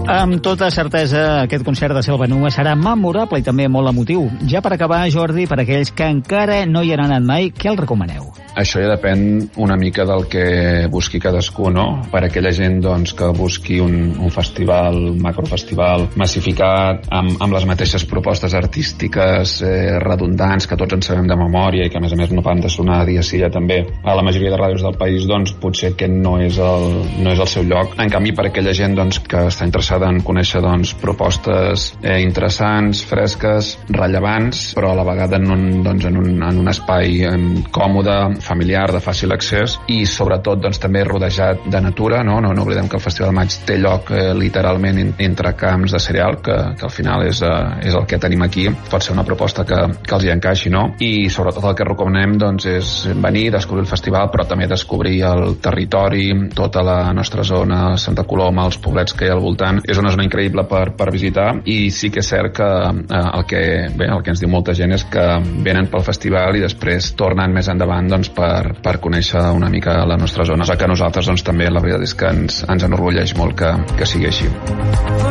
Amb tota certesa, aquest concert de Selva Nua serà memorable i també molt emotiu. Ja per acabar, Jordi, per aquells que encara no hi han anat mai, què el recomaneu? Això ja depèn una mica del que busqui cadascú, no? Per aquella gent doncs, que busqui un festival, un macrofestival massificat, amb les mateixes propostes artístiques redundants que tots en sabem de memòria i que a més no paren de sonar dia sí dia també a la majoria de ràdios del país, doncs potser aquest no és el seu lloc. En canvi, per aquella gent doncs, que està interessada en conèixer doncs, propostes interessants, fresques, rellevants, però a la vegada en un espai còmode, familiar, de fàcil accés i sobretot doncs, també rodejat de natura, no oblidem que el Festival Maig té lloc literalment entre camps de cereal, que al final és el que tenim aquí. Pot ser una proposta que els hi encaixi, no? I sobretot el que recomanem doncs, és venir, descobrir el festival, però també descobrir el territori, tota la nostra zona, Santa Coloma, els poblets que hi ha al voltant. És una zona increïble per visitar i sí que és cert que el que ens diu molta gent és que venen pel festival i després tornen més endavant doncs, per conèixer una mica la nostra zona, que a nosaltres doncs, també la veritat és que ens enorgulleix molt que sigui així.